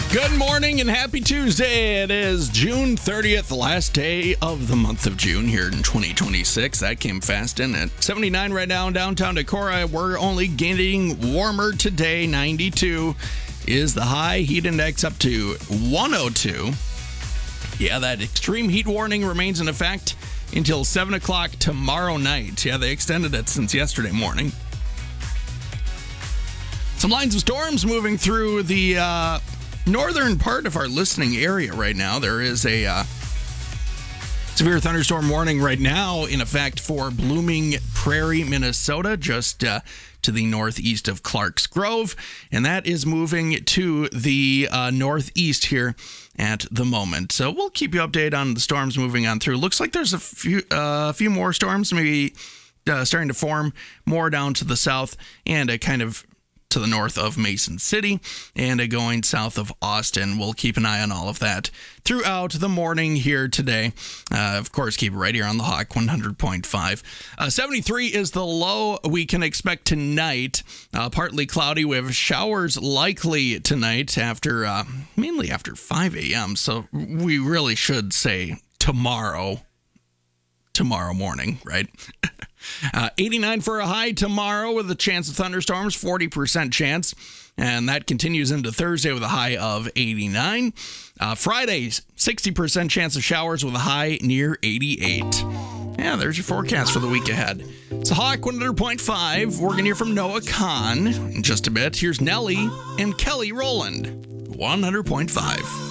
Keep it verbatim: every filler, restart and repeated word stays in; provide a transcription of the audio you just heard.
Good morning and happy Tuesday. It is June thirtieth, the last day of the month of June here in twenty twenty-six. That came fast in at seventy-nine right now in downtown Decorah. We're only getting warmer today. ninety-two is the high. Heat index up to one oh two. Yeah, that extreme heat warning remains in effect until seven o'clock tomorrow night. Yeah, they extended it since yesterday morning. Some lines of storms moving through the uh, northern part of our listening area right now. There is a uh, severe thunderstorm warning right now in effect for Blooming Prairie, Minnesota, just uh, to the northeast of Clarks Grove. And that is moving to the uh, northeast here at the moment. So we'll keep you updated on the storms moving on through. Looks like there's a few, uh, a few more storms maybe uh, starting to form more down to the south and a kind of to the north of Mason City and going south of Austin. We'll keep an eye on all of that throughout the morning here today. Uh, of course, keep it right here on the Hawk one hundred point five. Uh, seventy-three is the low we can expect tonight. Uh, partly cloudy. We have showers likely tonight after, uh, mainly after five a.m. So we really should say tomorrow, tomorrow morning, right? Uh, eighty-nine for a high tomorrow with a chance of thunderstorms, forty percent chance. And that continues into Thursday with a high of eighty-nine. Uh, Friday, sixty percent chance of showers with a high near eighty-eight. Yeah, there's your forecast for the week ahead. It's Hawk one hundred point five. We're going to hear from Noah Kahn in just a bit. Here's Nelly and Kelly Rowland, one hundred point five.